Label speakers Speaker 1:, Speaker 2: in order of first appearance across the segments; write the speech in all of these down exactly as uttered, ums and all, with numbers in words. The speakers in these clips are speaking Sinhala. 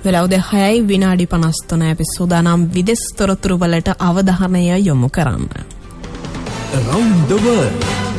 Speaker 1: වෙලාව දෙකයි විනාඩි පනස් තුනයි අපි සූදානම් විදේශ තොරතුරු වලට අවධානය යොමු කරන්න.
Speaker 2: Around the world.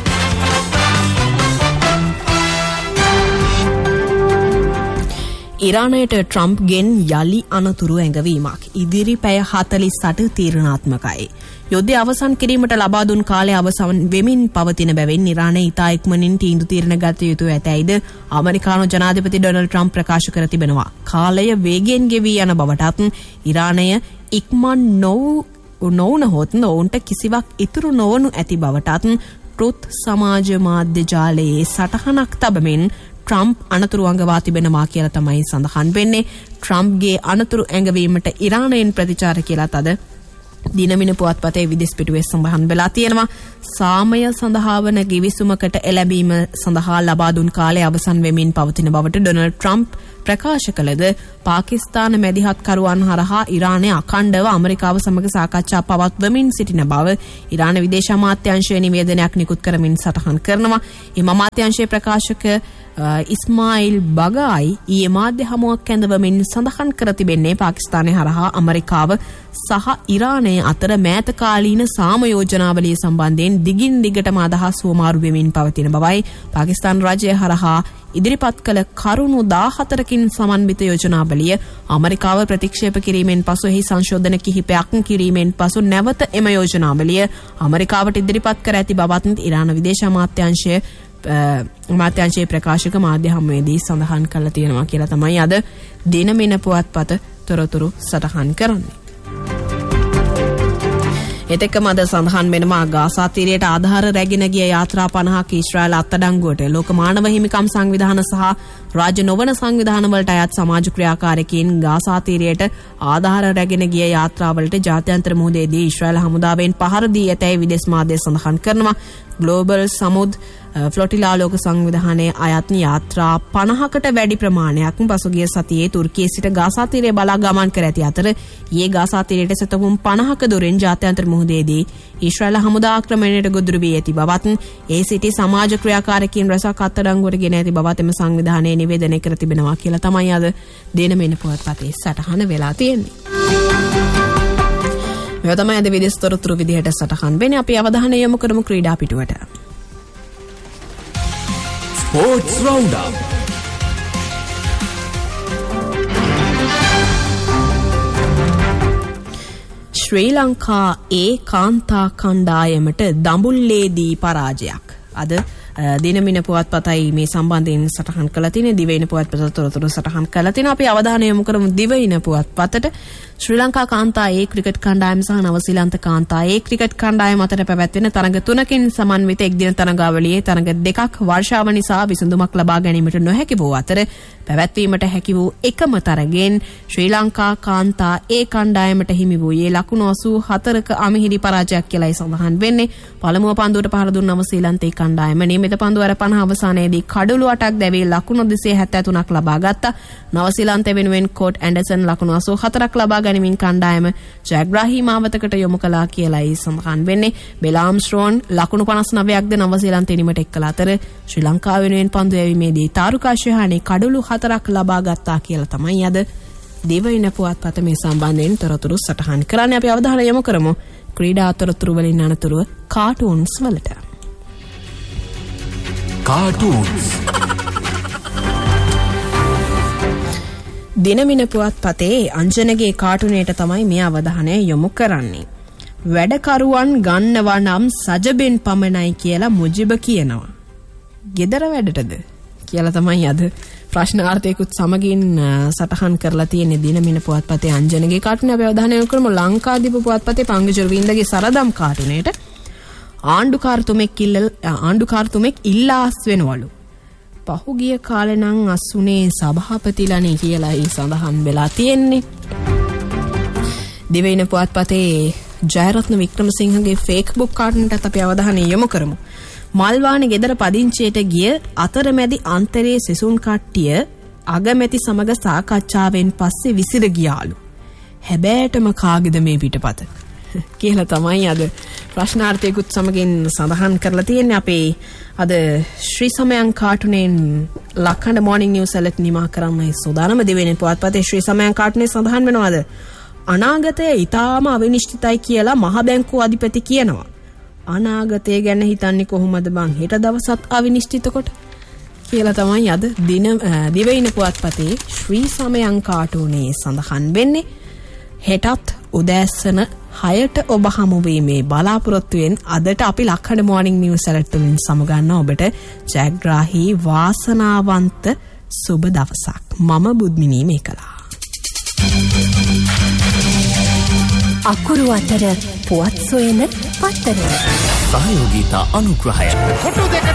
Speaker 1: ඉරානයට ට්‍රම්ප් ගෙන් යලි අනතුරු ඇඟවීමක් ඉදිරි පැය හතළිස් අට තීරණාත්මකයි. යුද්ධය අවසන් කිරීමට ලබා දුන් කාලය අවසන් වෙමින් පවතින බැවින් ඉරානය ඉතා ඉක්මනින් තීන්දුව తీරන ගත යුතු ඇතැයිද අමරිකානු ජනාධිපති ඩොනල්ඩ් ට්‍රම්ප් ප්‍රකාශ කර තිබෙනවා. කාලය වේගයෙන් ගෙවී යන බවටත් ඉරානය ඉක්මන් නොවුනහොත් ඔවුන්ට කිසිවක් ඉතුරු නොවනු ඇති බවටත් ට්‍රුත් සමාජ මාධ්‍ය ජාලයේ සටහනක් තබමින් ට්‍රම්ප් අනතුරු අඟවා තිබෙනවා කියලා තමයි සඳහන් වෙන්නේ. ට්‍රම්ප්ගේ අනතුරු ඇඟවීමට ඉරානයෙන් ප්‍රතිචාර කියලා තද දිනමින පුවත්පතේ විදේශ පිටුවේ සඳහන් වෙලා තියෙනවා. සාමය සඳහා වන ගිවිසුමකට එළඹීම සඳහා ලබා දුන් කාලය අවසන් වෙමින් පවතින බවට ඩොනල්ඩ් ට්‍රම්ප් ප්‍රකාශ කළද පාකිස්තාන මැදිහත්කරුවන් හරහා ඉරානය අඛණ්ඩව ඇමරිකාව සමග සාකච්ඡා පවත්වමින් සිටින බව ඉරාන විදේශ අමාත්‍යාංශයේ නිවේදනයක් නිකුත් කරමින් සටහන් කරනවා. එම අමාත්‍යාංශයේ ප්‍රකාශක ඉස්මායිල් බගායි ඊයේ මාධ්‍ය හමුවක් ඇඳවමින් සඳහන් කර තිබෙන්නේ පාකිස්තානය හරහා ඇමරිකාව සහ ඉරානය අතර මෑත කාලීන සාම යෝජනාවලිය සම්බන්ධයෙන් දිගින් දිගටම අදහස් හුවමාරු වෙමින් පවතින බවයි පාකිස්තාන රජය හරහා ඉදිරිපත් කළ කරුණු දාහතරකින් සමන්විත යෝජනාවලිය ඇමරිකාව ප්‍රතික්ෂේප කිරීමෙන් පසු එහි සංශෝධන කිහිපයක් කිරීමෙන් පසු නැවත එම යෝජනාවලිය ඇමරිකාවට ඉදිරිපත් කර ඇති බවත් ඉරාන විදේශ අමාත්‍යාංශය අමාත්‍යාංශයේ ප්‍රකාශක මාධ්‍ය හමුවේදී සඳහන් කළා තියෙනවා කියලා තමයි අද දිනමින පුවත්පත තොරතුරු සටහන් කරන්නේ. එතෙක්ම අද සඳහන් වෙනවා ගාසා තීරයට ආධාර රැගෙන ගිය යාත්‍රා පනහක් ඊශ්‍රායල අත්අඩංගුවට ලෝක මානව හිමිකම් සංවිධාන සහ රාජ්‍ය නොවන සංවිධාන වලට අයත් සමාජ ක්‍රියාකාරකයන් ගාසා තීරයට ආධාර රැගෙන ගිය යාත්‍රාවලට ජාත්‍යන්තර මුහුදේදී ඊශ්‍රායල හමුදාවෙන් පහර දී ඇතැයි විදේශ මාධ්‍ය සඳහන් කරනවා. ග්ලෝබල් සමුද් ෆ්ලොටිලා ලෝක සංවිධානයේ අයත් යාත්‍රා පනහකට වැඩි ප්‍රමාණයක් පසුගිය සතියේ තුර්කියේ සිට ගාසා තීරය බලා ගමන් කර ඇති අතර ඊයේ ගාසා තීරයට සතවුම් පනහක දුරින් ජාත්‍යන්තර මුහුදේදී ඊශ්‍රායල හමුදා ආක්‍රමණයට ගොදුරු වී ඇති බවත් ඒ සිටි සමාජ ක්‍රියාකාරකයන් රැසක් අත්අඩංගුවට ගෙන ඇති බවත් එම සංවිධානයේ නිවේදනය කර තිබෙනවා කියලා තමයි අද දිනමින පුවත්පතේ සටහන වෙලා තියෙන්නේ. මේ තමයි අද විදේශ තොරතුරු විදිහට සටහන් වෙන්නේ. අපි අවධානය යොමු කරමු ක්‍රීඩා පිටුවට.
Speaker 2: Sports Roundup.
Speaker 1: ශ්‍රී ලංකා ඒ කාන්තා කණ්ඩායමට දඹුල්ලේදී පරාජයක්. අද දිනමින පුවත්පතයි මේ සම්බන්ධයෙන් සටහන් කළා තියෙන්නේ. දිවයින පුවත්පත තොරතුරු සටහන් කළා තියෙනවා. අපි අවධානය යොමු කරමු දිවයින පුවත්පතට. ශ්‍රී ලංකා කාන්තා ඒ ක්‍රිකට් කණ්ඩායම සහ නවසීලන්ත කාන්තා ඒ ක්‍රිකට් කණ්ඩායම අතර පැවැත්වෙන තරඟ තුනකින් සමන්විත එක්දින තරඟාවලියේ තරඟ දෙකක් වර්ෂාව නිසා විසඳුමක් ලබා ගැනීමට නොහැකි වූ අතර පැවැත්වීමට හැකි වූ එකම තරගෙන් ශ්‍රී ලංකා කාන්තා ඒ කණ්ඩායමට හිමි වූයේ ලකුණු අසූ හතරක අමිහිරි පරාජයක් කියලායි සඳහන් වෙන්නේ. පළමුව පන්දුවට පහර දුන් නවසීලන්තේ කණ්ඩායම නියමිත පන්දුවර පනහ අවසානයේදී කඩළු අටක් දැවී ලකුණු දෙසිය හැත්තෑ තුනක් ලබා ගත්තා. නවසීලන්තේ වෙනුවෙන් කෝට් ඇන්ඩර්සන් ලකුණු අසූ හතරක් ලබා ගැනීමෙන් කණ්ඩායම ජයග්‍රාහී මාවතකට යොමු කළා කියලායි සඳහන් වෙන්නේ. බෙලාම් ශ්‍රෝන් ලකුණු පනස් නවයක්ද නවසීලන්තේ නිමට එක් කළ අතර ශ්‍රී ලංකාව වෙනුවෙන් පන්දු යැවීමේදී තාරුකා ශිහානි කඩළු හතරක් ලබා ගත්තා කියලා තමයි අද දිවයින පුවත්පත මේ සම්බන්ධයෙන් තොරතුරු සටහන් කරන්නේ. අපි අවධානය යොමු කරමු ක්‍රීඩා තොරතුරු වලින් අනතුරුව කාටූන්ස් වලට.
Speaker 2: Cartoons.
Speaker 1: දිනමින පුවත්පතේ අංජනගේ කාටුනේට තමයි මේ අවධානය යොමු කරන්නේ. වැඩකරුවන් ගන්නවා නම් සජබෙන් පමණයි කියලා මුජිබ කියනවා. ගෙදර වැඩටද කියලා තමයි අද ප්‍රශ්නාර්ථයකුත් සමගින් සටහන් කරලා තියෙන දිනමින පුවත්පතේ අංජනගේ කාටුනේ. අපි අවධානය යොමු කරමු ලංකාදීප පුවත්පතේ පංගජර වින්දගේ සරදම් කාටුනේට. ආණ්ඩුකාරතුමෙක් ඉල්ල ආණ්ඩුකාරතුමෙක් ඉල්ලාස් වෙනවලු. පහුගිය කාලේ නම් අසුනේ සභාපතිලානේ කියලා ඒ සඳහන් වෙලා තියෙන්නේ. දිවයින පුවත්පතේ ජයරත්න වික්‍රමසිංහගේ ෆේස්බුක් කාටුනට අපි අවධානය යොමු කරමු. මල්වානේ ගෙදර පදිංචියට ගිය අතරමැදි අන්තරයේ සිසුන් කට්ටිය අගමැති සමග සාකච්ඡාවෙන් පස්සේ විසිර ගියාලු. හැබෑටම කාගෙද මේ පිටපත කියලා තමයි අද ප්‍රශ්නාර්ථයකුත් සමගින් සඳහන් කරලා තියෙන්නේ අපේ අද ශ්‍රී සමයන් කාටුනෙන් ලක්හඬ මොර්නිං නිවුස් එලර්ට් නිමා කරන්නයි සූදානම දෙවෙනි පුවත්පතේ ශ්‍රී සමයන් කාටුනේ සඳහන් වෙනවාද අනාගතය ඊටාම අවිනිශ්චිතයි කියලා මහ බැංකුව අධිපති කියනවා. අනාගතය ගැන හිතන්නේ කොහොමද බං? හෙට දවසත් අවිනිශ්චිත කොට කියලා තමයි අද දින දිවයින පුවත්පතේ ශ්‍රී සමයන් කාටුනේ සඳහන් වෙන්නේ. හෙටත් උදෑසන හයට ඔබ හමු වීමේ බලාපොරොත්තුවෙන් අදට අපි ලක්හඬ මොර්නිං නිවුස් එලර්ට් වලින් සමුගන්න ඔබට ජයග්‍රාහී වාසනාවන්ත සුබ දවසක්. මම බුද්ධිනී මේකලා.
Speaker 3: අකුරු අතර පුවත් සොයන පත්තර
Speaker 2: සහයෝගීතා අනුග්‍රහය
Speaker 4: කොටු දෙකට